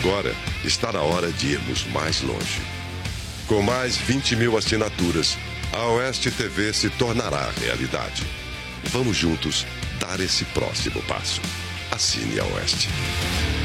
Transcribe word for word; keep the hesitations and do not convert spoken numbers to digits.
agora está na hora de irmos mais longe. Com mais vinte mil assinaturas, a Oeste T V se tornará realidade. Vamos juntos dar esse próximo passo. Assine a Oeste.